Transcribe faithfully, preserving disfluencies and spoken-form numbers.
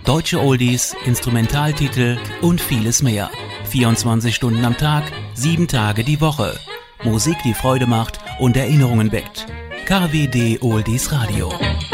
Deutsche Oldies, Instrumentaltitel und vieles mehr. vierundzwanzig Stunden am Tag, sieben Tage die Woche. Musik, die Freude macht und Erinnerungen weckt. K W D Oldies Radio.